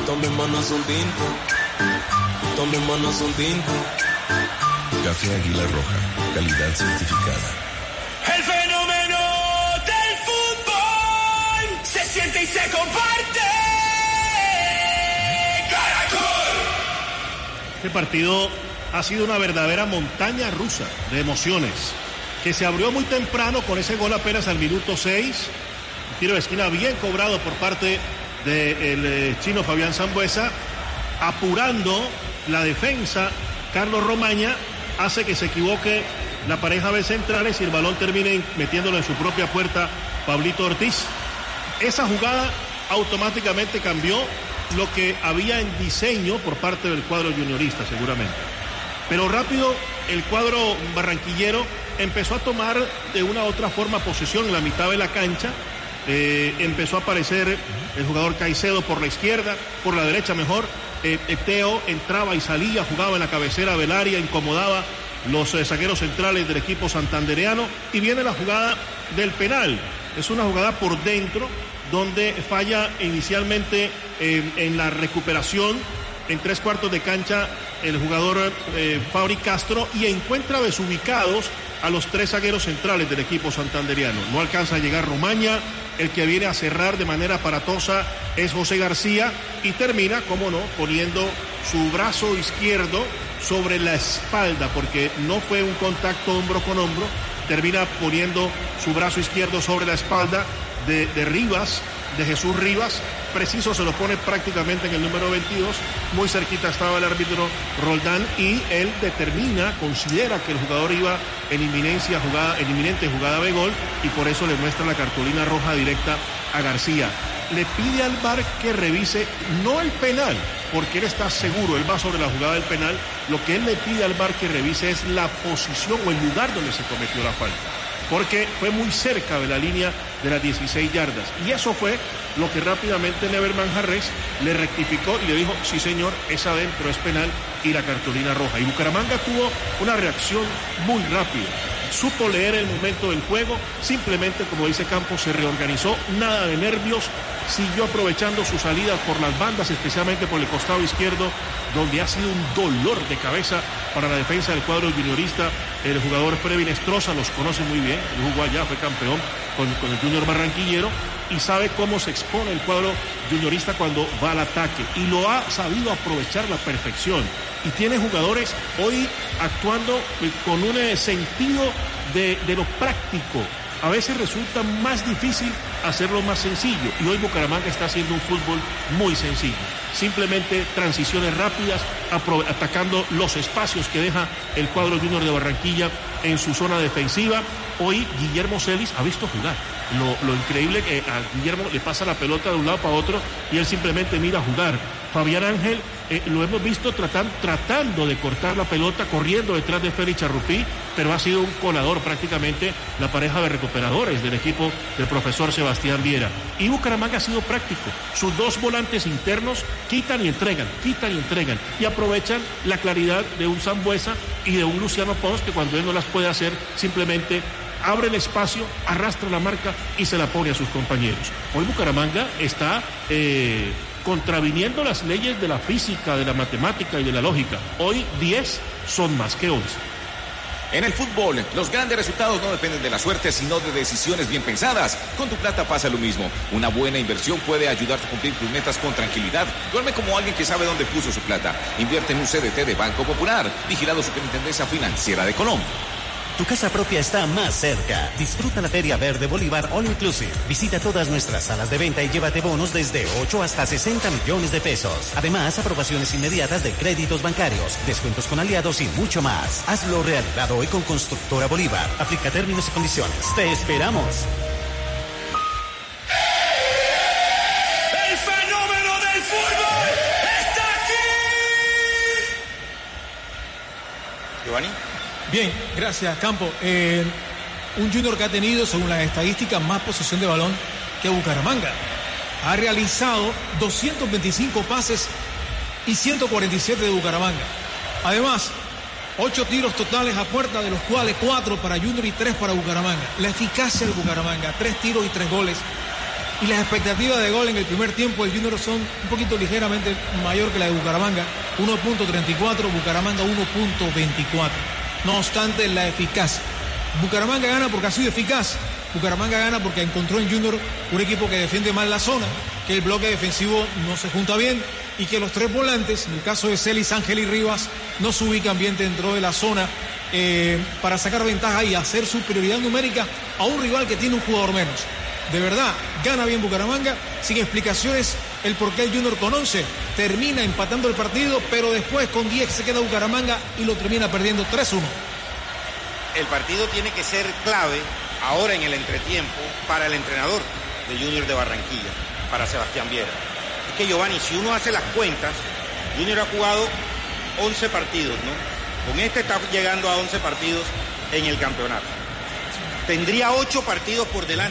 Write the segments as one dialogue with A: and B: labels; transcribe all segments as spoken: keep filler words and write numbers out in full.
A: Tomémonos un tinto, tomémonos un tinto.
B: Café Águila Roja, calidad certificada.
A: El fenómeno del fútbol se siente y se comparte. ¡Caracol!
C: Este partido ha sido una verdadera montaña rusa de emociones, que se abrió muy temprano con ese gol apenas al minuto seis. Un tiro de esquina bien cobrado por parte del eh, chino Fabián Sambueza, apurando la defensa. Carlos Romaña hace que se equivoque la pareja de centrales y el balón termine metiéndolo en su propia puerta Pablito Ortiz. Esa jugada automáticamente cambió lo que había en diseño por parte del cuadro juniorista, seguramente. Pero rápido el cuadro barranquillero empezó a tomar de una u otra forma posesión en la mitad de la cancha. Eh, empezó a aparecer el jugador Caicedo por la izquierda, por la derecha mejor. Eh, Teo entraba y salía, jugaba en la cabecera del área, incomodaba los eh, zagueros centrales del equipo santandereano. Y viene la jugada del penal. Es una jugada por dentro, donde falla inicialmente eh, en la recuperación en tres cuartos de cancha el jugador eh, Fabri Castro, y encuentra desubicados a los tres zagueros centrales del equipo santandereano. No alcanza a llegar Romaña, el que viene a cerrar de manera aparatosa es José García, y termina, como no, poniendo su brazo izquierdo sobre la espalda, porque no fue un contacto hombro con hombro, termina poniendo su brazo izquierdo sobre la espalda de, de Rivas, de Jesús Rivas. Preciso se lo pone prácticamente en el número veintidós, muy cerquita estaba el árbitro Roldán, y él determina, considera que el jugador iba en inminencia jugada, en inminente jugada de gol, y por eso le muestra la cartulina roja directa a García. Le pide al V A R que revise no el penal, porque él está seguro, él va sobre la jugada del penal. Lo que él le pide al V A R que revise es la posición o el lugar donde se cometió la falta, porque fue muy cerca de la línea de las dieciséis yardas. Y eso fue lo que rápidamente Never Manjarres le rectificó y le dijo: sí señor, es adentro, es penal, y la cartulina roja. Y Bucaramanga tuvo una reacción muy rápida, supo leer el momento del juego, simplemente, como dice Campos, se reorganizó, nada de nervios, siguió aprovechando sus salidas por las bandas, especialmente por el costado izquierdo, donde ha sido un dolor de cabeza para la defensa del cuadro juniorista. El jugador Freddy Nestroza los conoce muy bien, él jugó allá, fue campeón con, con el Junior barranquillero, y sabe cómo se expone el cuadro juniorista cuando va al ataque, y lo ha sabido aprovechar a la perfección, y tiene jugadores hoy actuando con un eh, sentido de, de lo práctico. A veces resulta más difícil hacerlo más sencillo, y hoy Bucaramanga está haciendo un fútbol muy sencillo, simplemente transiciones rápidas, atacando los espacios que deja el cuadro Junior de Barranquilla en su zona defensiva. Hoy Guillermo Celis ha visto jugar. Lo, lo increíble que a Guillermo le pasa la pelota de un lado para otro y él simplemente mira jugar. Fabián Ángel, eh, lo hemos visto tratan, tratando de cortar la pelota, corriendo detrás de Félix Charrupí, pero ha sido un colador prácticamente la pareja de recuperadores del equipo del profesor Sebastián Viera. Y Bucaramanga ha sido práctico. Sus dos volantes internos quitan y entregan, quitan y entregan, y aprovechan la claridad de un Sambueza y de un Luciano Pons, que cuando él no las puede hacer, simplemente abre el espacio, arrastra la marca y se la pone a sus compañeros. Hoy Bucaramanga está eh, contraviniendo las leyes de la física, de la matemática y de la lógica. Hoy diez son más que once.
D: En el fútbol, los grandes resultados no dependen de la suerte, sino de decisiones bien pensadas. Con tu plata pasa lo mismo. Una buena inversión puede ayudarte a cumplir tus metas con tranquilidad. Duerme como alguien que sabe dónde puso su plata. Invierte en un C D T de Banco Popular, vigilado Superintendencia Financiera de Colombia.
E: Tu casa propia está más cerca. Disfruta la Feria Verde Bolívar All Inclusive. Visita todas nuestras salas de venta y llévate bonos desde ocho hasta sesenta millones de pesos. Además, aprobaciones inmediatas de créditos bancarios, descuentos con aliados y mucho más. Hazlo realidad hoy con Constructora Bolívar. Aplica términos y condiciones. ¡Te esperamos!
A: ¡El fenómeno del fútbol está aquí!
F: Giovanni.
G: Bien, gracias, Campo. Eh, un Junior que ha tenido, según las estadísticas, más posesión de balón que Bucaramanga. Ha realizado doscientos veinticinco pases y ciento cuarenta y siete de Bucaramanga. Además, ocho tiros totales a puerta, de los cuales cuatro para Junior y tres para Bucaramanga. La eficacia de Bucaramanga, tres tiros y tres goles. y las expectativas de gol en el primer tiempo del Junior son un poquito ligeramente mayor que la de Bucaramanga, uno punto treinta y cuatro, Bucaramanga uno punto veinticuatro. No obstante, la eficacia. Bucaramanga gana porque ha sido eficaz. Bucaramanga gana porque encontró en Junior un equipo que defiende mal la zona, que el bloque defensivo no se junta bien y que los tres volantes, en el caso de Celis, Ángel y Rivas, no se ubican bien dentro de la zona eh, para sacar ventaja y hacer superioridad numérica a un rival que tiene un jugador menos. De verdad, gana bien Bucaramanga, sin explicaciones el por qué el Junior con once termina empatando el partido, pero después con diez se queda Bucaramanga y lo termina perdiendo tres uno.
F: El partido tiene que ser clave ahora en el entretiempo para el entrenador de Junior de Barranquilla, para Sebastián Viera. Es que Giovanni, si uno hace las cuentas, Junior ha jugado once partidos, ¿no? Con este está llegando a once partidos en el campeonato. Tendría ocho partidos por delante.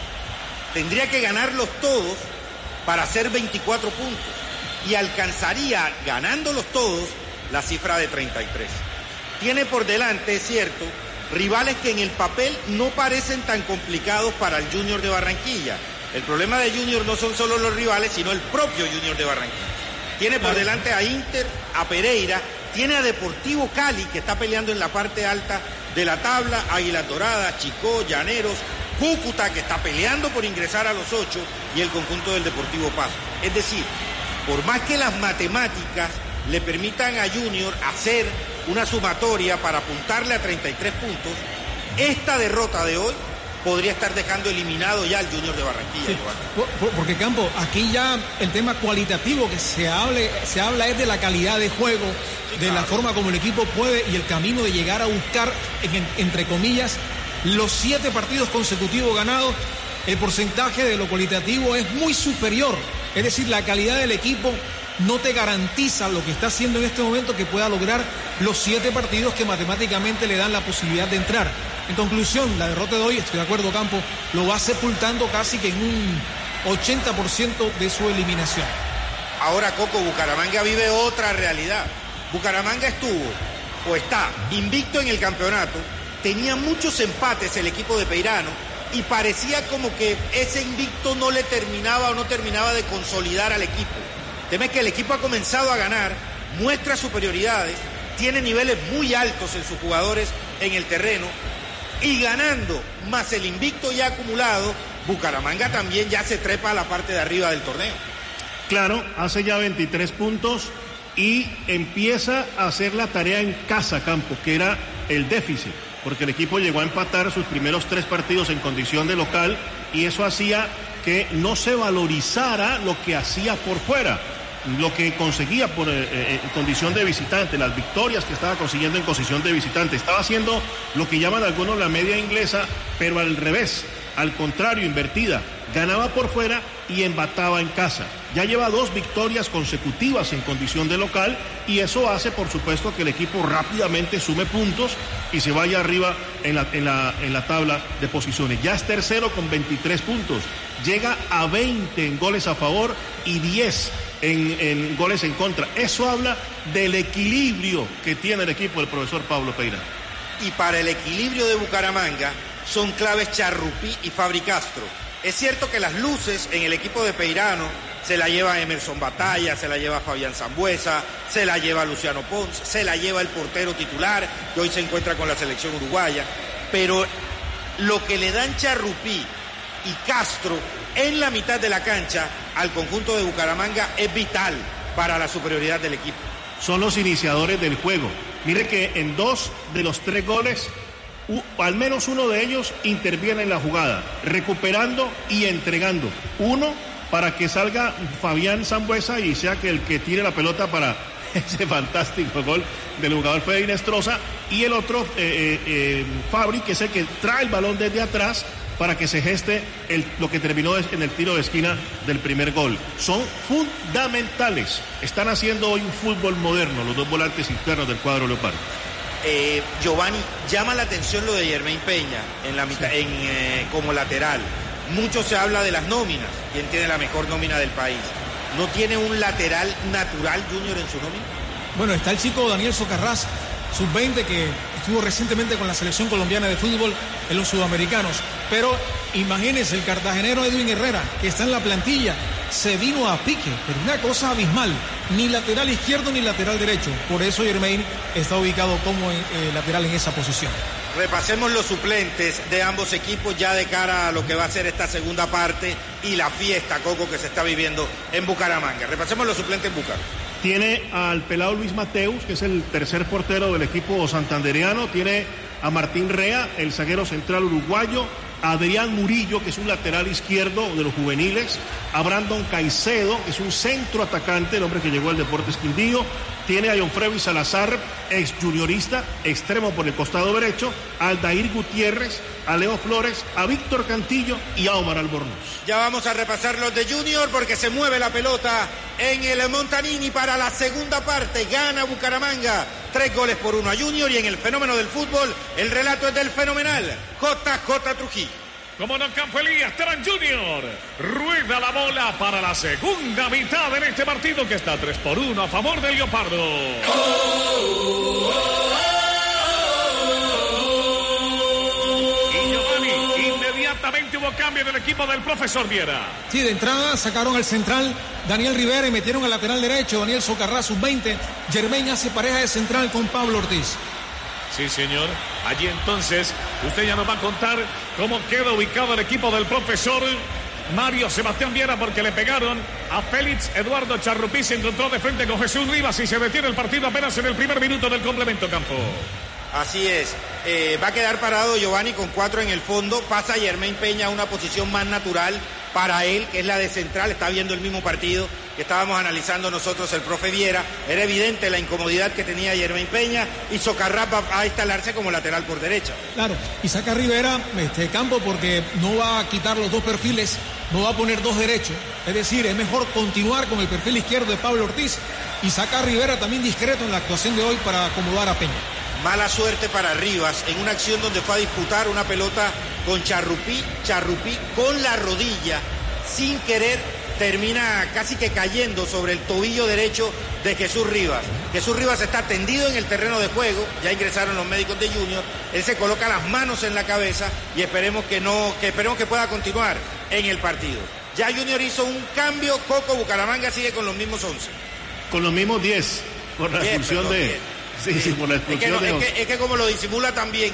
F: Tendría que ganarlos todos para hacer veinticuatro puntos. Y alcanzaría, ganándolos todos, la cifra de treinta y tres. Tiene por delante, es cierto, rivales que en el papel no parecen tan complicados para el Junior de Barranquilla. El problema de Junior no son solo los rivales, sino el propio Junior de Barranquilla. Tiene por delante a Inter, a Pereira, tiene a Deportivo Cali, que está peleando en la parte alta de la tabla, Águilas Doradas, Chicó, Llaneros, Cúcuta, que está peleando por ingresar a los ocho, y el conjunto del Deportivo Pasto. Es decir, por más que las matemáticas le permitan a Junior hacer una sumatoria para apuntarle a treinta y tres puntos, esta derrota de hoy podría estar dejando eliminado ya al Junior de Barranquilla.
G: Sí, por, porque Campo, aquí ya el tema cualitativo que se, hable, se habla es de la calidad de juego, sí, de claro, la forma como el equipo puede y el camino de llegar a buscar, en, entre comillas, los siete partidos consecutivos ganados. El porcentaje de lo cualitativo es muy superior, es decir, la calidad del equipo no te garantiza lo que está haciendo en este momento que pueda lograr los siete partidos que matemáticamente le dan la posibilidad de entrar. En conclusión, la derrota de hoy, estoy de acuerdo, Campo, lo va sepultando casi que en un ochenta por ciento de su eliminación.
F: Ahora, Coco, Bucaramanga vive otra realidad. Bucaramanga estuvo o está invicto en el campeonato, tenía muchos empates el equipo de Peirano y parecía como que ese invicto no le terminaba o no terminaba de consolidar al equipo. Teme que el equipo ha comenzado a ganar, muestra superioridades, tiene niveles muy altos en sus jugadores en el terreno y ganando más el invicto ya acumulado, Bucaramanga también ya se trepa a la parte de arriba del torneo.
C: Claro, hace ya veintitrés puntos y empieza a hacer la tarea en casa, Campo, que era el déficit, porque el equipo llegó a empatar sus primeros tres partidos en condición de local y eso hacía que no se valorizara lo que hacía por fuera, lo que conseguía por eh, en condición de visitante, las victorias que estaba consiguiendo en condición de visitante. Estaba haciendo lo que llaman algunos la media inglesa, pero al revés, al contrario, invertida. Ganaba por fuera y embataba en casa. Ya lleva dos victorias consecutivas en condición de local y eso hace, por supuesto, que el equipo rápidamente sume puntos y se vaya arriba en la, en la, en la tabla de posiciones. Ya es tercero con veintitrés puntos. Llega a veinte en goles a favor y diez en, en goles en contra. Eso habla del equilibrio que tiene el equipo del profesor Pablo Peirano.
F: Y para el equilibrio de Bucaramanga son claves Charrupí y Fabri Castro. Es cierto que las luces en el equipo de Peirano se la lleva Emerson Batalla, se la lleva Fabián Sambuesa, se la lleva Luciano Pons, se la lleva el portero titular, que hoy se encuentra con la selección uruguaya. Pero lo que le dan Charrupí y Castro en la mitad de la cancha al conjunto de Bucaramanga es vital para la superioridad del equipo.
C: Son los iniciadores del juego. Mire que en dos de los tres goles, Uh, al menos uno de ellos interviene en la jugada, recuperando y entregando. Uno para que salga Fabián Sambuesa y sea que el que tire la pelota para ese fantástico gol del jugador Fede Inestrosa, y el otro, eh, eh, Fabri, que es el que trae el balón desde atrás para que se geste el, lo que terminó en el tiro de esquina del primer gol. Son fundamentales. Están haciendo hoy un fútbol moderno los dos volantes internos del cuadro leopardo.
F: Eh, Giovanni, llama la atención lo de Yermain Peña en la mitad, en, eh, como lateral. Mucho se habla de las nóminas, quién tiene la mejor nómina del país. ¿No tiene un lateral natural Junior en su nómina?
G: Bueno, está el chico Daniel Socarrás. sub veinte que estuvo recientemente con la selección colombiana de fútbol en los sudamericanos. Pero imagínense, el cartagenero Edwin Herrera, que está en la plantilla, se vino a pique, pero una cosa abismal, ni lateral izquierdo ni lateral derecho. Por eso Jermaine está ubicado como eh, lateral en esa posición.
F: Repasemos los suplentes de ambos equipos ya de cara a lo que va a ser esta segunda parte y la fiesta, Coco, que se está viviendo en Bucaramanga. Repasemos los suplentes en Bucaramanga.
C: Tiene al pelado Luis Mateus, que es el tercer portero del equipo santandereano. Tiene a Martín Rea, el zaguero central uruguayo. A Adrián Murillo, que es un lateral izquierdo de los juveniles. A Brandon Caicedo, que es un centro atacante, el hombre que llegó al Deportes Quindío. Tiene a John Freddy Salazar, ex juniorista, extremo por el costado derecho. A Aldair Gutiérrez, a Leo Flores, a Víctor Cantillo y a Omar Albornoz.
F: Ya vamos a repasar los de Junior porque se mueve la pelota en el Montanini para la segunda parte. Gana Bucaramanga, tres goles por uno a Junior, y en el fenómeno del fútbol el relato es del fenomenal J J Trujillo.
H: Como no, Campo Elías, Terán Junior rueda la bola para la segunda mitad en este partido que está tres por uno a favor del Leopardo. Oh, oh, oh. Y Giovanni, inmediatamente hubo cambio del equipo del profesor Viera.
G: Sí, de entrada sacaron al central Daniel Rivera y metieron al lateral derecho Daniel Socarrá, sub veinte. Jermaine hace pareja de central con Pablo Ortiz.
H: Sí, señor. Allí entonces usted ya nos va a contar cómo queda ubicado el equipo del profesor Mario Sebastián Viera, porque le pegaron a Félix Eduardo Charrupí. Se encontró de frente con Jesús Rivas y se detiene el partido apenas en el primer minuto del complemento, Campo.
F: Así es. Eh, va a quedar parado Giovanni con cuatro en el fondo. Pasa Jermaine Peña a una posición más natural para él, que es la de central. Está viendo el mismo partido que estábamos analizando nosotros, el profe Viera. Era evidente la incomodidad que tenía Jermaine Peña, y Socarrá va a instalarse como lateral por derecha.
G: Claro, y saca a Rivera este Campo porque no va a quitar los dos perfiles, no va a poner dos derechos. Es decir, es mejor continuar con el perfil izquierdo de Pablo Ortiz y saca a Rivera también discreto en la actuación de hoy para acomodar a Peña.
F: Mala suerte para Rivas en una acción donde fue a disputar una pelota con Charrupí. Charrupí con la rodilla, sin querer, termina casi que cayendo sobre el tobillo derecho de Jesús Rivas. Jesús Rivas está tendido en el terreno de juego, ya ingresaron los médicos de Junior. Él se coloca las manos en la cabeza y esperemos que no, que esperemos que pueda continuar en el partido. Ya Junior hizo un cambio, Coco. Bucaramanga sigue con los mismos once.
C: Con los mismos diez, por la expulsión de... diez. Sí, sí, sí, por la expulsión
F: es que, no,
C: de...
F: es, que, es que como lo disimula también.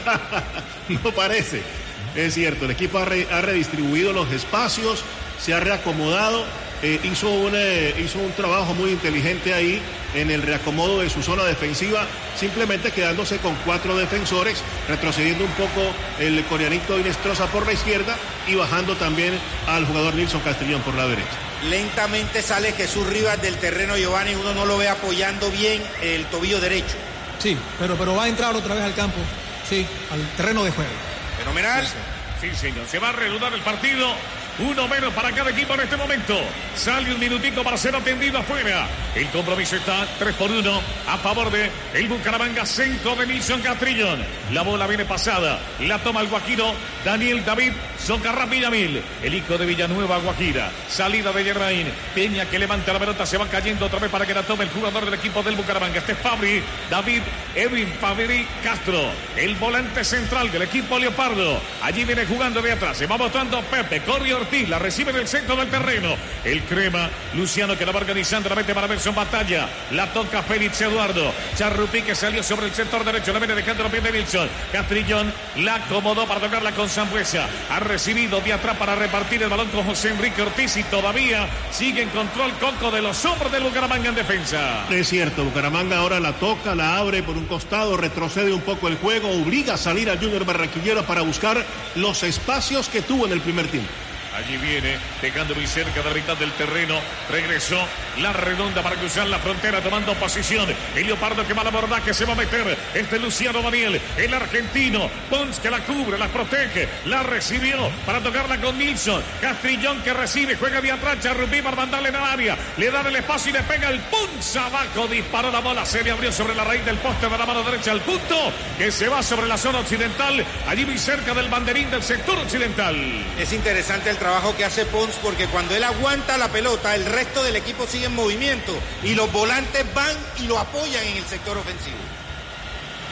C: No parece. Es cierto, el equipo ha, re, ha redistribuido los espacios, se ha reacomodado, eh, hizo, un, eh, hizo un trabajo muy inteligente ahí en el reacomodo de su zona defensiva, simplemente quedándose con cuatro defensores, retrocediendo un poco el coreanito Inestrosa por la izquierda y bajando también al jugador Nilson Castrillón por la derecha.
F: Lentamente sale Jesús Rivas del terreno, Giovanni, uno no lo ve apoyando bien el tobillo derecho.
G: Sí, pero, pero va a entrar otra vez al campo, sí, al terreno de juego.
F: Fenomenal.
H: Sí, señor, se va a reanudar el partido. Uno menos para cada equipo en este momento. Sale un minutito para ser atendido afuera. El compromiso está tres por uno a favor de el Bucaramanga, centro de Nilson Castrillón. La bola viene pasada. La toma el guajiro Daniel David Socarrá Villamil, el hijo de Villanueva, Guajira. Salida de Jermaine Peña, que levanta la pelota. Se va cayendo otra vez para que la tome el jugador del equipo del Bucaramanga. Este es Fabri, David Edwin Fabri Castro, el volante central del equipo Leopardo. Allí viene jugando de atrás. Se va botando Pepe. Corre Ortiz, la recibe en el centro del terreno. El crema Luciano, que la va organizando, la mete para Nelson Batalla. La toca Félix Eduardo Charrupí, que salió sobre el sector derecho. La viene dejando los pies de Nilson Castrillón. La acomodó para tocarla con Sambuesa. Ha recibido de atrás para repartir el balón con José Enrique Ortiz, y todavía sigue en control Coco de los hombres del Bucaramanga en defensa.
C: Es cierto, Bucaramanga ahora la toca, la abre por un costado, retrocede un poco el juego, obliga a salir al Junior Barranquillero para buscar los espacios que tuvo en el primer tiempo.
H: Allí viene, dejando muy cerca de la mitad del terreno. Regresó la redonda para cruzar la frontera, tomando posición. El Leopardo, que va a abordar, que se va a meter. Este Luciano Daniel, el argentino. Pons, que la cubre, la protege. La recibió para tocarla con Nilson Castrillón, que recibe, juega de atrás. Charrupí para mandarle en el área. Le dan el espacio y le pega el Pons abajo. Disparó la bola, se le abrió sobre la raíz del poste de la mano derecha al punto, que se va sobre la zona occidental. Allí muy cerca del banderín del sector occidental.
F: Es interesante el trabajo que hace Pons, porque cuando él aguanta la pelota, el resto del equipo sigue en movimiento y los volantes van y lo apoyan en el sector ofensivo.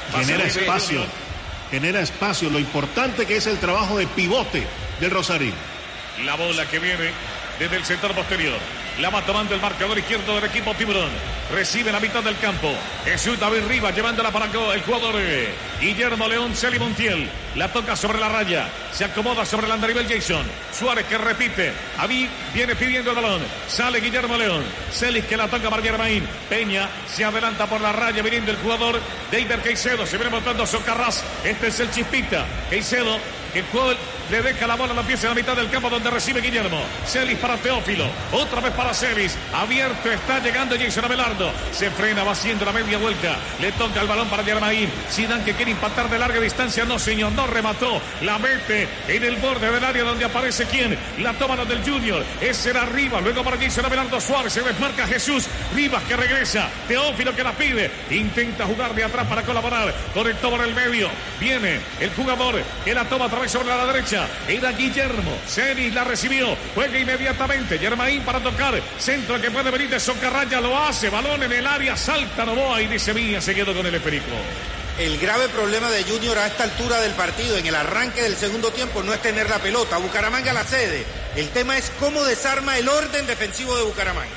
C: Genera espacio, genera espacio. Lo importante que es el trabajo de pivote del Rosario.
H: La bola que viene desde el sector posterior. La va tomando el marcador izquierdo del equipo Tiburón. Recibe la mitad del campo. Jesús David Rivas llevándola para acá el jugador eh, Guillermo León Celi Montiel. La toca sobre la raya. Se acomoda sobre el andarivel Jason. Suárez que repite. Aví viene pidiendo el balón. Sale Guillermo León. Celis que la toca para Germain. Peña se adelanta por la raya viniendo el jugador David Caicedo. Se viene montando Socarrás. Este es el Chispita. Caicedo. El jugador le deja la bola a la pieza en la mitad del campo donde recibe Guillermo. Celis para Teófilo. Otra vez para Celis. Abierto está llegando Jason Abelardo. Se frena, va haciendo la media vuelta. Le toca el balón para Germain. Zidane que quiere impactar de larga distancia. No, señor, no remató. La mete en el borde del área donde aparece quién. La toma del Junior. Ese era Rivas. Luego para Jason Abelardo Suárez. Se desmarca Jesús. Rivas que regresa. Teófilo que la pide. Intenta jugar de atrás para colaborar con el toma en el medio. Viene el jugador que la toma a través sobre la derecha. Era Guillermo. Celis la recibió. Juega inmediatamente. Germain para tocar. Centro que puede venir de Socarraya. Lo hace. Balón en el área. Salta Novoa y dice Villa. Se quedó con el esférico.
F: El grave problema de Junior a esta altura del partido, en el arranque del segundo tiempo, no es tener la pelota. Bucaramanga la cede. El tema es cómo desarma el orden defensivo de Bucaramanga.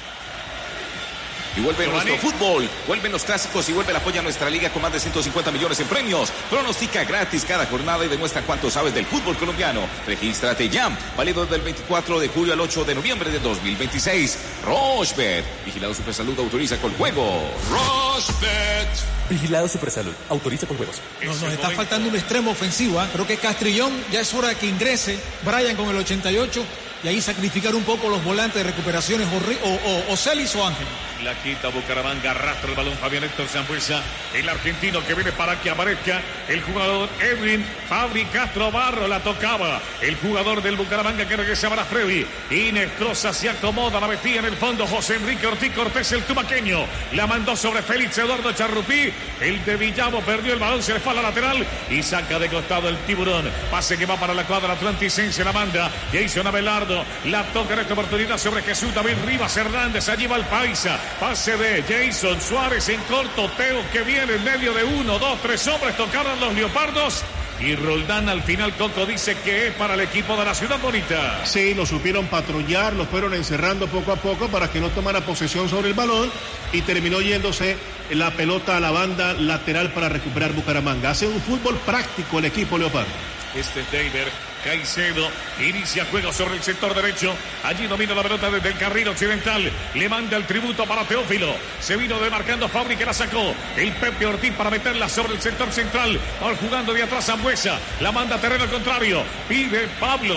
D: Y vuelve nuestro fútbol, vuelven los clásicos y vuelve el apoyo a nuestra liga con más de ciento cincuenta millones en premios. Pronostica gratis cada jornada y demuestra cuánto sabes del fútbol colombiano. Regístrate ya, válido del veinticuatro de julio al ocho de noviembre de dos mil veintiséis. Rochebet, vigilado Supersalud, autoriza con juego.
A: Rochebet.
I: Vigilado Supersalud, autoriza con juegos.
G: No, nos está faltando un extremo ofensivo, ¿eh? Creo que Castrillón ya es hora de que ingrese. Brian con el ochenta y ocho y ahí sacrificar un poco los volantes de recuperaciones o, o, o Celis o Ángel.
H: La quita Bucaramanga, arrastra el balón Fabián Héctor Sambuesa, el argentino que viene para que aparezca el jugador Edwin Fabri Castro Barro, la tocaba el jugador del Bucaramanga que regresaba a Freddy. Inestrosa se acomoda, la metía en el fondo José Enrique Ortiz Cortés, el tumaqueño, la mandó sobre Félix Eduardo Charrupí, el de Villavo perdió el balón, se le fue a la lateral y saca de costado el Tiburón. Pase que va para la cuadra atlanticense, la manda Jason Abelardo, la toca en esta oportunidad sobre Jesús David Rivas Hernández, allí va el Paisa. Pase de Jason Suárez en corto, Teo que viene en medio de uno, dos, tres hombres, tocaron los leopardos. Y Roldán al final, Coco, dice que es para el equipo de la Ciudad Bonita.
C: Sí, lo supieron patrullar, lo fueron encerrando poco a poco para que no tomara posesión sobre el balón y terminó yéndose la pelota a la banda lateral para recuperar Bucaramanga. Hace un fútbol práctico el equipo leopardo.
H: Este es David Caicedo, inicia juego sobre el sector derecho, allí domina la pelota desde el carril occidental, le manda el tributo para Teófilo, se vino demarcando Fabri que la sacó, el Pepe Ortiz para meterla sobre el sector central, va jugando de atrás Sambuesa, la manda a terreno contrario, pide Pablo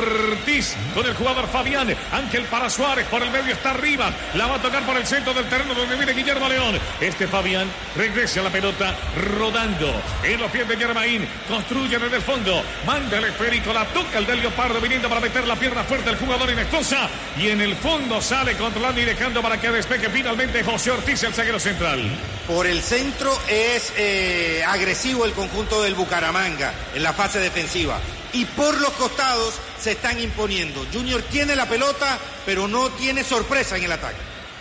H: Ortiz con el jugador Fabián, Ángel para Suárez, por el medio está arriba, la va a tocar por el centro del terreno donde viene Guillermo León, este Fabián regresa a la pelota rodando en los pies de Germain, construye desde el fondo, manda el esférico, la toca el del Leopardo viniendo para meter la pierna fuerte el jugador Inestrosa y en el fondo sale controlando y dejando para que despeje finalmente José Ortiz, el zaguero central.
F: Por el centro es eh, agresivo el conjunto del Bucaramanga en la fase defensiva y por los costados se están imponiendo. Junior tiene la pelota pero no tiene sorpresa en el ataque.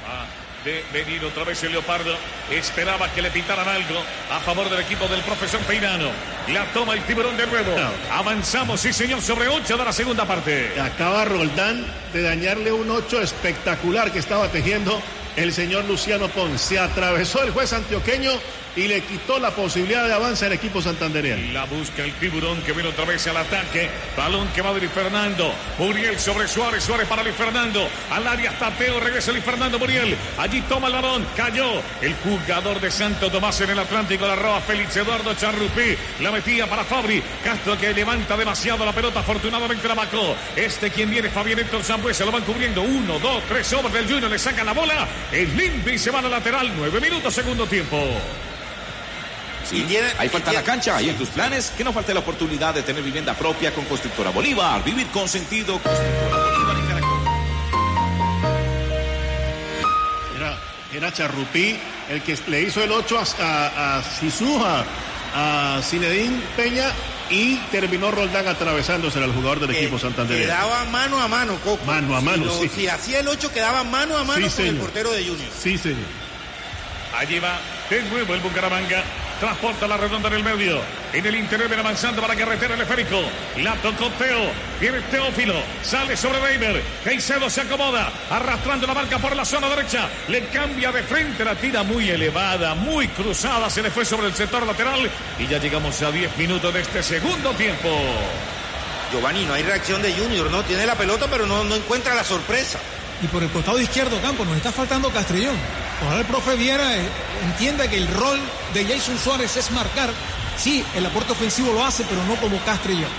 H: De venir otra vez el Leopardo, esperaba que le pintaran algo a favor del equipo del profesor Peinano. La toma el Tiburón de nuevo. No. Avanzamos, sí señor, sobre ocho de la segunda parte.
C: Acaba Roldán de dañarle un ocho espectacular que estaba tejiendo el señor Luciano Pons. Se atravesó el juez antioqueño y le quitó la posibilidad de avance al equipo santandereano.
H: La busca el Tiburón que viene otra vez al ataque. Balón que va de Luis Fernando. Muriel sobre Suárez. Suárez para Luis Fernando. Al área está Teo. Regresa Luis Fernando Muriel. Allí toma el balón. Cayó el jugador de Santo Tomás en el Atlántico. La roba Félix Eduardo Charrupí. La metía para Fabri. Castro que levanta demasiado la pelota. Afortunadamente la marcó. Este quien viene Fabián Héctor Sambuesa. Lo van cubriendo. Uno, dos, tres hombres del Junior. Le sacan la bola. Es limpio y se va a la lateral. Nueve minutos, segundo tiempo.
D: Sí, ahí falta la cancha, ahí en tus planes, que no falte la oportunidad de tener vivienda propia con Constructora Bolívar. Vivir con sentido, Constructora Bolívar en Caracol.
C: Era, era Charrupí el que le hizo el ocho a, a, a Sisuja, a Zinedine Peña y terminó Roldán atravesándose al jugador del equipo santandereano.
F: Quedaba mano a mano, Coco.
C: Mano a mano,
F: si, lo,
C: sí.
F: si hacía el ocho, quedaba mano a mano
C: sí,
F: con
C: señor.
F: el portero de Junior.
C: Sí, señor.
H: Allí va de nuevo el Bucaramanga. transporta la redonda en el medio. En el interior viene avanzando para carretera el esférico. La tocó Teo. Viene Teófilo. Sale sobre Reimer. Caicedo se acomoda. Arrastrando la marca por la zona derecha. Le cambia de frente. La tira muy elevada, muy cruzada. Se le fue sobre el sector lateral. Y ya llegamos a diez minutos de este segundo tiempo.
F: Giovanni, no hay reacción de Junior, ¿no? Tiene la pelota, pero no, no encuentra la sorpresa.
G: Y por el costado izquierdo, Campo, nos está faltando Castrillón. Ojalá el profe Viera eh, entienda que el rol de Jason Suárez es marcar. Sí, el aporte ofensivo lo hace, pero no como Castrillón.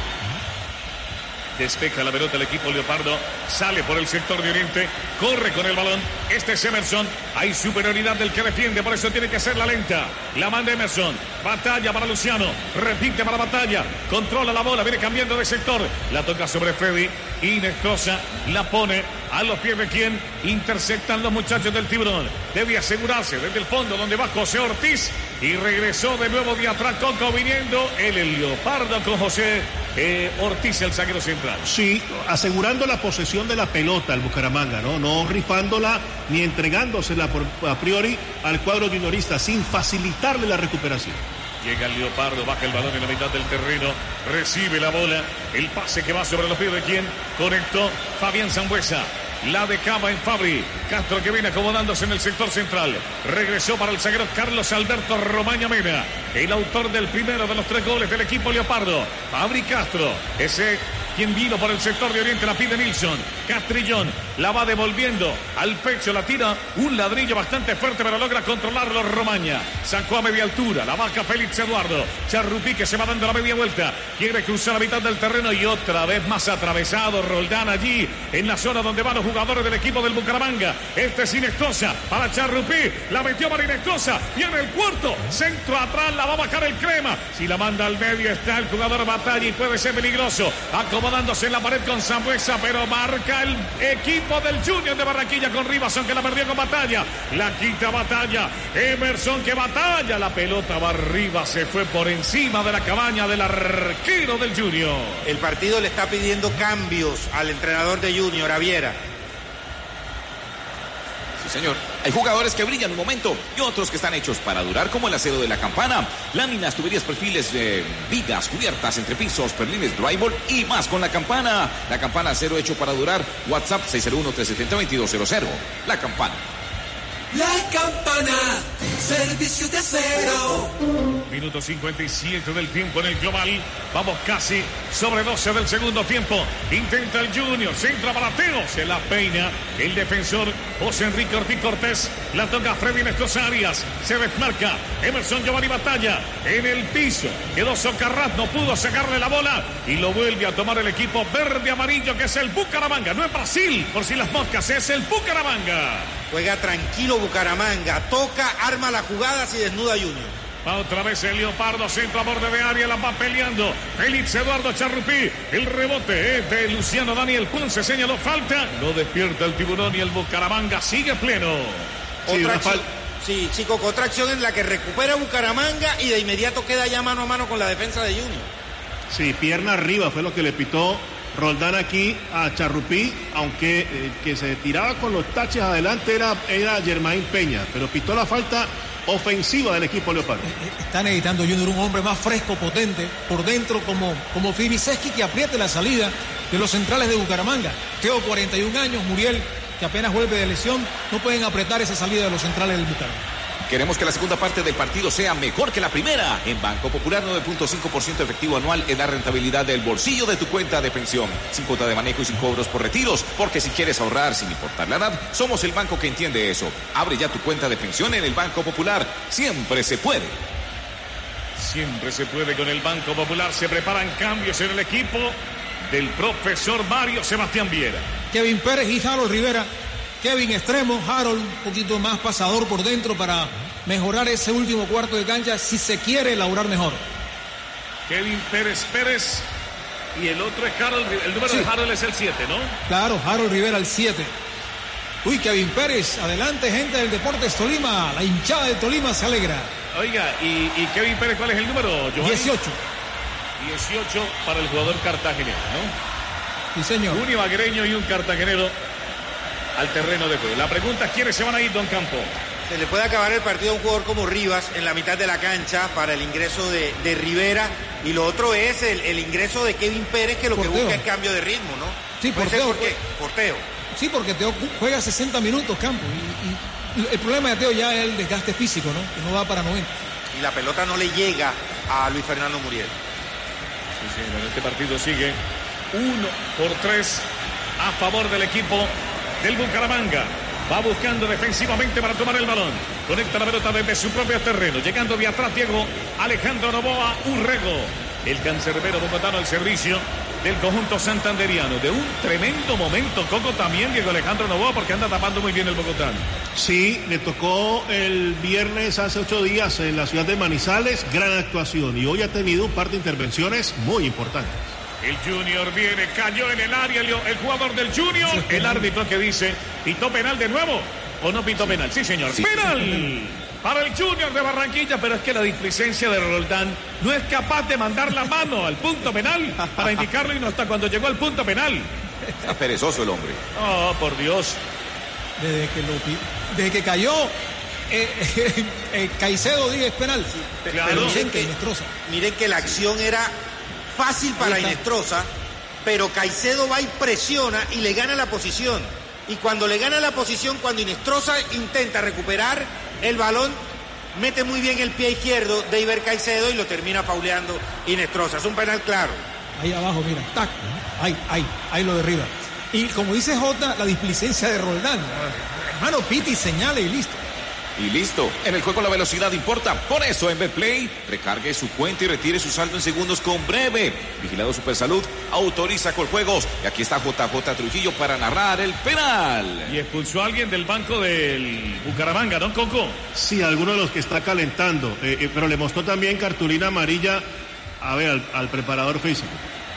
H: Despeja la pelota el equipo Leopardo. Sale por el sector de oriente. Corre con el balón. Este es Emerson. Hay superioridad del que defiende. Por eso tiene que ser la lenta. La manda Emerson. Batalla para Luciano. Repite para Batalla. Controla la bola. Viene cambiando de sector. La toca sobre Freddy. Inestrosa. La pone a los pies de quien interceptan los muchachos del Tiburón. Debe asegurarse desde el fondo donde va José Ortiz. Y regresó de nuevo de atrás Coco viniendo el, el Leopardo con José eh, Ortiz, el zaguero central.
C: Sí, asegurando la posesión de la pelota al Bucaramanga, ¿no? No rifándola ni entregándosela por, a priori al cuadro juniorista sin facilitarle la recuperación.
H: Llega el Leopardo, baja el balón en la mitad del terreno, recibe la bola, el pase que va sobre los pies de quien conectó Fabián Zambuesa. La decaba en Fabri. Castro que viene acomodándose en el sector central. Regresó para el zaguero Carlos Alberto Romaña Mena, el autor del primero de los tres goles del equipo Leopardo. Fabri Castro, ese quien vino por el sector de oriente, la pide Nilsson. Castrillón la va devolviendo al pecho, la tira un ladrillo bastante fuerte, pero logra controlarlo Romaña. Sacó a media altura, la baja Félix Eduardo. Charrupí que se va dando la media vuelta. Quiere cruzar la mitad del terreno y otra vez más atravesado Roldán allí en la zona donde van los jugadores del equipo del Bucaramanga. Este es Inestrosa para Charrupí. La metió para Inestrosa. Viene el cuarto. Centro atrás, la va a bajar el Crema. Si la manda al medio está el jugador Batalla y puede ser peligroso. Acomodándose en la pared con Zambuesa, pero marca el equipo del Junior de Barranquilla con Rivas, aunque la perdió con Batalla. La quita Batalla. Emerson que batalla. La pelota va arriba. Se fue por encima de la cabaña del arquero del Junior.
F: El partido le está pidiendo cambios al entrenador de Junior, a Viera.
D: Señor, hay jugadores que brillan un momento y otros que están hechos para durar, como el acero de la campana, láminas, tuberías, perfiles, eh, vigas, cubiertas, entrepisos, perlines, drywall y más con la campana. La campana acero hecho para durar. WhatsApp seis cero uno, tres siete cero, dos dos cero cero. La campana.
A: La campana, servicio de acero.
H: Minuto cincuenta y siete del tiempo en el global. Vamos casi sobre doce del segundo tiempo. Intenta el Junior, centra para Teo. Se la peina el defensor José Enrique Ortiz Cortés. La toca Freddy Nestos Arias. Se desmarca Emerson Giovanni Batalla en el piso. Quedó Socarrat, no pudo sacarle la bola. Y lo vuelve a tomar el equipo verde-amarillo, que es el Bucaramanga. No es Brasil, por si las moscas, es el Bucaramanga.
F: Juega tranquilo Bucaramanga, toca, arma las jugadas y desnuda a Junior.
H: Va otra vez el Leopardo, centro a borde de área, la va peleando Félix Eduardo Charrupí. El rebote es de Luciano Daniel Ponce, señaló falta. No despierta el Tiburón y el Bucaramanga sigue pleno.
F: Sí, otra acción, sí, sí, Coco, otra acción en la que recupera Bucaramanga y de inmediato queda ya mano a mano con la defensa de Junior.
C: Sí, pierna arriba fue lo que le pitó Roldán aquí a Charrupí, aunque eh, que se tiraba con los taches adelante era, era Germain Peña, pero pitó la falta ofensiva del equipo Leopardo.
G: Está necesitando Junior un hombre más fresco, potente, por dentro como, como Fibiseski, que apriete la salida de los centrales de Bucaramanga. Teo, cuarenta y un años, Muriel, que apenas vuelve de lesión, no pueden apretar esa salida de los centrales del Bucaramanga.
D: Queremos que la segunda parte del partido sea mejor que la primera. En Banco Popular, nueve punto cinco por ciento efectivo anual es la rentabilidad del bolsillo de tu cuenta de pensión. Sin cuota de manejo y sin cobros por retiros. Porque si quieres ahorrar sin importar la edad, somos el banco que entiende eso. Abre ya tu cuenta de pensión en el Banco Popular. Siempre se puede.
H: Siempre se puede con el Banco Popular. Se preparan cambios en el equipo del profesor Mario Sebastián Viera.
G: Kevin Pérez y Harold Rivera. Kevin extremo, Harold un poquito más pasador por dentro para mejorar ese último cuarto de cancha si se quiere elaborar mejor.
H: Kevin Pérez Pérez y el otro es Harold, el número sí. de Harold es el siete, ¿no?
G: Claro, Harold Rivera el siete. Uy, Kevin Pérez, adelante gente del Deportes Tolima, la hinchada de Tolima se alegra.
H: Oiga, ¿y, y Kevin Pérez cuál es el número, Giovanni?
G: dieciocho.
H: dieciocho para el jugador cartagenero, ¿no?
G: Sí, señor.
H: Un ibaguereño y un cartagenero al terreno de juego. La pregunta es quiénes se van a ir, don Campo.
F: Se le puede acabar el partido a un jugador como Rivas en la mitad de la cancha para el ingreso de, de Rivera, y lo otro es el, el ingreso de Kevin Pérez, que lo
G: porteo.
F: que busca es cambio de ritmo, ¿no?
G: Sí, porteo.
F: ¿Por qué? Porteo.
G: Sí, porque Teo juega sesenta minutos, Campo, y, y el problema de Teo ya es el desgaste físico, ¿no? Que no va para noventa.
F: Y la pelota no le llega a Luis Fernando Muriel.
H: Sí, sí, bueno, este partido sigue uno por tres a favor del equipo del Bucaramanga. Va buscando defensivamente para tomar el balón. Conecta la pelota desde su propio terreno. Llegando de atrás Diego Alejandro Novoa Urrego. El cancerbero bogotano al servicio del conjunto santanderiano. De un tremendo momento, Coco, también Diego Alejandro Novoa, porque anda tapando muy bien el bogotano.
C: Sí, le tocó el viernes hace ocho días en la ciudad de Manizales. Gran actuación. Y hoy ha tenido un par de intervenciones muy importantes.
H: El Junior viene, cayó en el área el, el jugador del Junior. El árbitro que dice, ¿pitó penal de nuevo? ¿O no pitó penal? Sí, señor.
D: Sí.
H: ¡Penal! Para el Junior de Barranquilla, pero es que la displicencia de Roldán no es capaz de mandar la mano al punto penal para indicarlo, y no hasta cuando llegó al punto penal.
D: Está perezoso el hombre.
H: Oh, por Dios.
G: Desde que, lo, desde que cayó eh, eh, eh, Caicedo, dice, es penal.
H: Claro.
G: Pero
F: Miren que, miren que la acción era fácil para Inestrosa, pero Caicedo va y presiona y le gana la posición. Y cuando le gana la posición, cuando Inestrosa intenta recuperar el balón, mete muy bien el pie izquierdo de Iber Caicedo y lo termina fauleando Inestrosa. Es un penal claro.
G: Ahí abajo, mira, tac, ahí, ahí, ahí lo derriba. Y como dice Jota, la displicencia de Roldán. Hermano, piti, señale y listo.
D: Y listo, en el juego la velocidad importa. Por eso en Betplay, recargue su cuenta y retire su saldo en segundos con Breve. Vigilado Supersalud, autoriza Coljuegos. Y aquí está J J Trujillo para narrar el penal.
H: Y expulsó a alguien del banco del Bucaramanga, ¿no, Coco?
C: Sí, alguno de los que está calentando. Eh, eh, pero le mostró también cartulina amarilla, a ver, al, al preparador físico.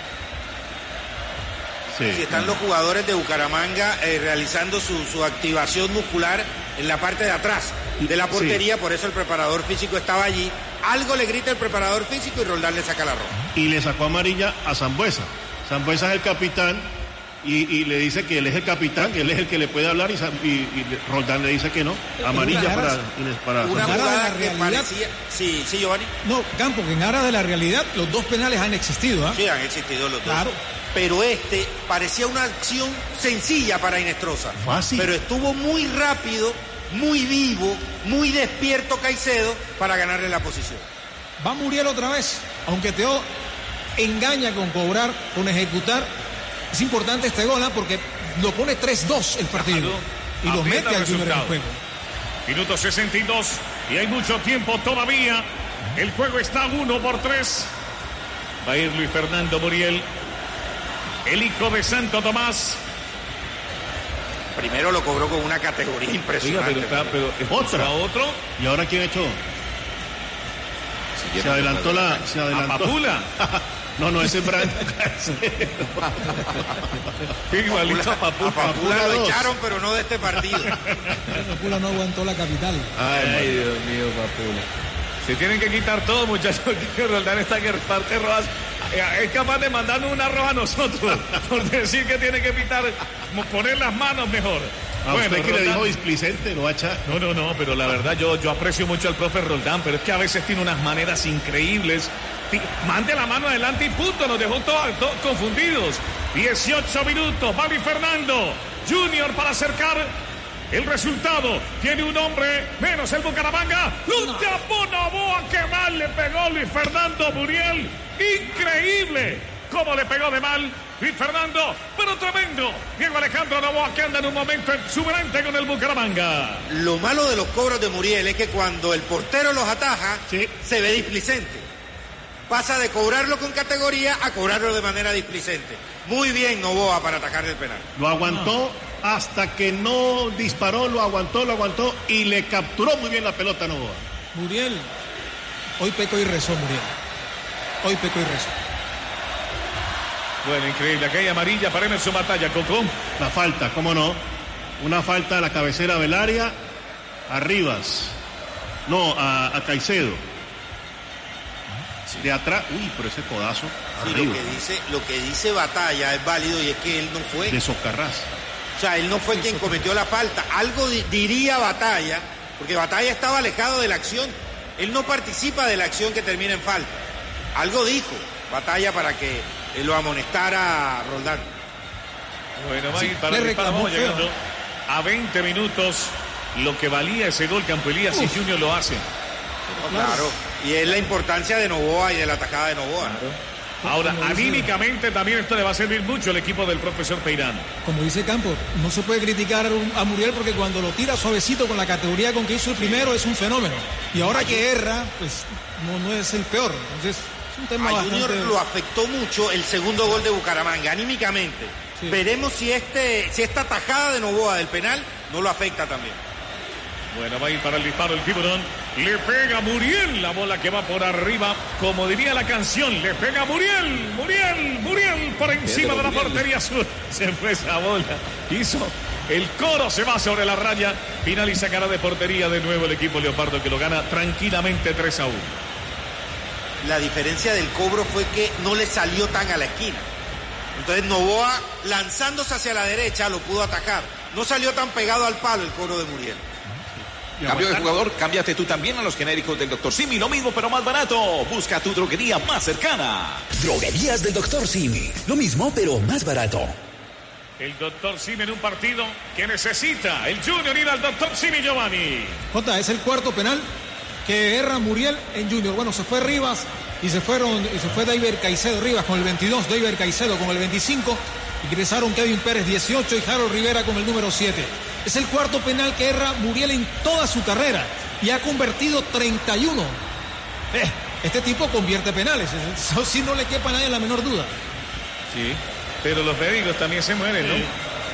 C: Sí.
F: Si están los jugadores de Bucaramanga eh, realizando su, su activación muscular en la parte de atrás de la portería, sí. Por eso el preparador físico estaba allí. Algo le grita el preparador físico y Roldán le saca la roja.
C: Y le sacó amarilla a Sambuesa. Sambuesa es el capitán y, y le dice que él es el capitán, que él es el que le puede hablar, y, y, y Roldán le dice que no. Amarilla
G: una
C: para, para
F: una jugada que
G: realidad,
F: parecía... Sí, sí, Giovanni.
G: No, Campo, que en aras de la realidad los dos penales han existido, ¿ah?
F: ¿eh? Sí, han existido los
G: claro.
F: dos. Pero este parecía una acción sencilla para Inestrosa.
C: Fácil.
F: Pero estuvo muy rápido, muy vivo, muy despierto Caicedo para ganarle la posición.
G: Va Muriel otra vez, aunque Teo engaña con cobrar, con ejecutar. Es importante este gol, ¿eh? Porque lo pone tres dos el partido. Claro. Y lo
H: Aprieta
G: mete al Junior en el juego.
H: Minuto sesenta y dos y hay mucho tiempo todavía. El juego está uno por tres. Va a ir Luis Fernando Muriel, el hijo de Santo Tomás.
F: Primero lo cobró con una categoría impresionante.
H: Oiga, pero, pero ¿otra? ¿Otro?
C: ¿Y ahora quién echó?
D: Si
C: se adelantó la... Se adelantó.
H: ¿A Papula?
C: No, no, ese es Brando.
H: Igualito a Papula.
F: A Papula lo dos. Echaron, pero no de este partido.
G: Papula no aguantó la capital.
H: Ay, Ay Dios mío, Papula. Se tienen que quitar todo, muchachos. Que Roldán está que reparte rojas. Es capaz de mandarnos una roja a nosotros por decir que tiene que pitar, poner las manos mejor.
C: A bueno, usted que Roldán le dijo displicente, lo va a echar.
H: No, no, no, pero la verdad yo, yo aprecio mucho al profe Roldán, pero es que a veces tiene unas maneras increíbles. Mande la mano adelante y punto, nos dejó todos todo confundidos. dieciocho minutos, Bobby Fernando Junior para acercar el resultado. Tiene un hombre menos el Bucaramanga. ¡Lo tapó Novoa! ¡Qué mal le pegó Luis Fernando Muriel! ¡Increíble! ¿Cómo le pegó de mal Luis Fernando? Pero tremendo. Diego Alejandro Novoa, que anda en un momento exuberante con el Bucaramanga.
F: Lo malo de los cobros de Muriel es que cuando el portero los ataja, sí, se ve displicente. Pasa de cobrarlo con categoría a cobrarlo de manera displicente. Muy bien Novoa para atacar el penal.
C: Lo aguantó no. hasta que no disparó, lo aguantó, lo aguantó y le capturó muy bien la pelota a Novoa.
G: Muriel, hoy pecó y rezó Muriel. Hoy pecó y rezó.
H: Bueno, increíble. Aquella amarilla para Emerson Batalla, Coco.
C: La falta, cómo no. Una falta a la cabecera del área, a Rivas. No, a, a Caicedo. De atrás, uy, pero ese codazo.
F: Sí, lo que dice, lo que dice Batalla es válido y es que él no fue.
C: De Socarrás.
F: O sea, él no fue quien cometió la falta. Algo di- diría Batalla porque Batalla estaba alejado de la acción. Él no participa de la acción que termina en falta. Algo dijo Batalla para que eh, lo amonestara Roldán.
H: Bueno, va a
G: Sí,
H: ir para
G: le
H: el disparo.
G: reclamó
H: Vamos
G: feo.
H: llegando a veinte minutos. Lo que valía ese gol, Campo Elías, y Junior lo hace.
F: Claro. Y es la importancia de Novoa y de la atajada de Novoa. ¿no?
H: Ahora,
G: Como dice-
H: anímicamente también esto le va a servir mucho al equipo del profesor Peirano.
G: Como dice Campos, no se puede criticar a Muriel porque cuando lo tira suavecito con la categoría con que hizo el primero es un fenómeno. Y ahora que erra, pues no, no es el peor. Entonces, es un tema
F: A
G: bastante...
F: Junior lo afectó mucho el segundo gol de Bucaramanga, anímicamente.
G: Sí.
F: Veremos si, este, si esta tajada de Novoa del penal no lo afecta también.
H: Bueno, va a ir para el disparo el tiburón. Le pega Muriel, la bola que va por arriba. Como diría la canción, le pega Muriel, Muriel, Muriel por encima de la portería sur. Se fue esa bola. Hizo el coro, se va sobre la raya. Final y sacará de portería de nuevo el equipo Leopardo, que lo gana tranquilamente tres a uno.
F: La diferencia del cobro fue que no le salió tan a la esquina. Entonces Novoa, lanzándose hacia la derecha, lo pudo atacar. No salió tan pegado al palo el cobro de Muriel.
D: Cambio de jugador, cámbiate tú también a los genéricos del doctor Simi. Lo mismo, pero más barato. Busca tu droguería más cercana.
J: Droguerías del doctor Simi. Lo mismo, pero más barato.
H: El doctor Simi en un partido que necesita el Junior ir al doctor Simi, Giovanni.
G: Jota, es el cuarto penal que erra Muriel en Junior. Bueno, se fue Rivas y se fueron y se fue David Caicedo. Rivas con el veintidós, David Caicedo con el veinticinco. Ingresaron Kevin Pérez dieciocho y Harold Rivera con el número siete. Es el cuarto penal que erra Muriel en toda su carrera y ha convertido treinta y uno. Eh, este tipo convierte penales, eso sí no le quepa a nadie la menor duda.
H: Sí, pero los médicos también se mueren, ¿no?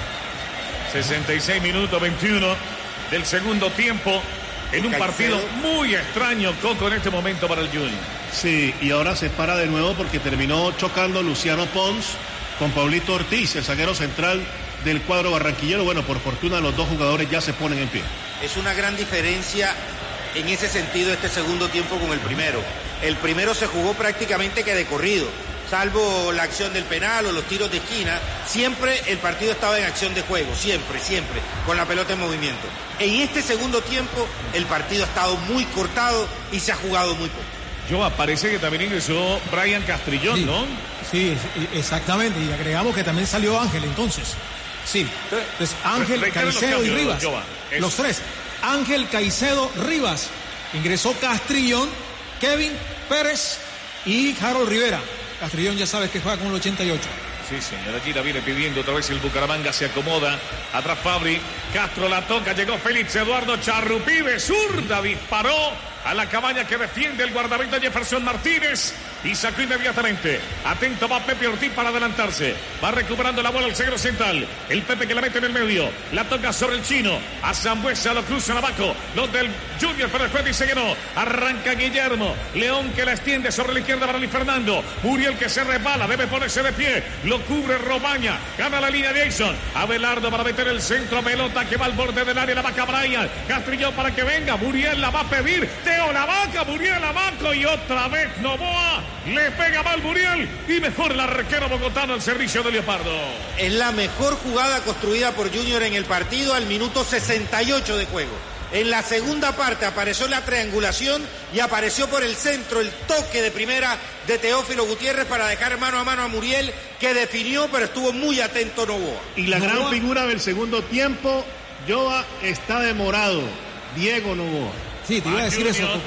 H: sesenta y seis minutos, veintiuno del segundo tiempo. En un partido muy extraño, Coco, en este momento para el Junior.
C: Sí, y ahora se para de nuevo porque terminó chocando Luciano Pons con Pablito Ortiz, el zaguero central del cuadro barranquillero. Bueno, por fortuna los dos jugadores ya se ponen en pie.
F: Es una gran diferencia en ese sentido este segundo tiempo con el primero. El primero se jugó prácticamente que de corrido, salvo la acción del penal o los tiros de esquina. Siempre el partido estaba en acción de juego, siempre, siempre, con la pelota en movimiento. En este segundo tiempo el partido ha estado muy cortado y se ha jugado muy poco.
H: Yo, parece que también ingresó Brian Castrillón,
G: Sí,
H: ¿no?
G: sí, exactamente. Y agregamos que también salió Ángel entonces. Sí, entonces Ángel,
H: Reitero los
G: Caicedo y
H: cambios,
G: Rivas.
H: Joa. Eso.
G: Los tres. Ángel, Caicedo, Rivas. Ingresó Castrillón, Kevin Pérez y Harold Rivera. Castrillón ya sabes que juega con el ochenta y ocho.
H: Sí, señor, allí la viene pidiendo otra vez el Bucaramanga, se acomoda. Atrás Fabri, Castro la toca, llegó Félix Eduardo Charrupí de zurda, disparó a la cabaña que defiende el guardameta Jefferson Martínez y sacó inmediatamente. Atento va Pepe Ortiz para adelantarse. Va recuperando la bola el zaguero central. El Pepe que la mete en el medio. La toca sobre el chino. A Zambuesa lo cruzan abajo. Los del Junior, pero después dice que no. Arranca Guillermo. León que la extiende sobre la izquierda para Luis Fernando. Muriel que se resbala. Debe ponerse de pie. Lo cubre Romaña. Gana la línea de Jason. Abelardo para meter el centro. Pelota que va al borde del área. La vaca Brian. Castrillón para que venga. Muriel la va a pedir. Teo la vaca. Muriel la vaca. Y otra vez Novoa. Le pega mal Muriel. Y mejor el arquero bogotano al servicio de Leopardo.
F: Es la mejor jugada construida por Junior en el partido al minuto sesenta y ocho de juego. En la segunda parte apareció la triangulación y apareció por el centro el toque de primera de Teófilo Gutiérrez para dejar mano a mano a Muriel, que definió, pero estuvo muy atento Novoa.
C: Y la
G: Novoa.
C: gran figura del segundo tiempo, Joa, está demorado. Diego Novoa.
G: Sí, te iba a decir
H: Junior.
G: eso, Coco.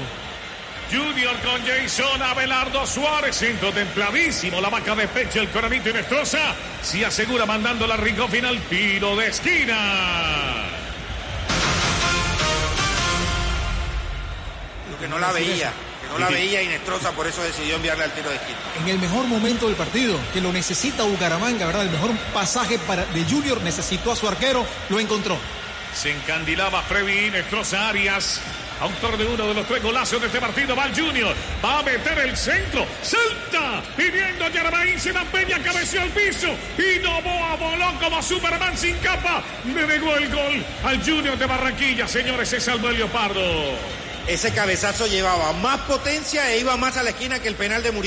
H: Junior con Jason, Abelardo Suárez, centro templadísimo, la vaca de pecho, el coronito y Nestroza, se asegura mandando la rincón final, tiro de esquina.
F: Lo que no la veía, que no la veía Inestrosa, por eso decidió enviarle al tiro de esquina.
G: En el mejor momento del partido, que lo necesita Bucaramanga, ¿verdad? El mejor pasaje para, de Junior, necesitó a su arquero, lo encontró.
H: Se encandilaba Freddy Nestroza Arias. Autor de uno de los tres golazos de este partido, va el Junior, va a meter el centro, salta, pidiendo a Germain, se da Peña, cabeció al piso, y Novoa voló como Superman sin capa, le negó el gol al Junior de Barranquilla, señores, se salvó el Leopardo.
F: Ese cabezazo llevaba más potencia e iba más a la esquina que el penal de Muriel.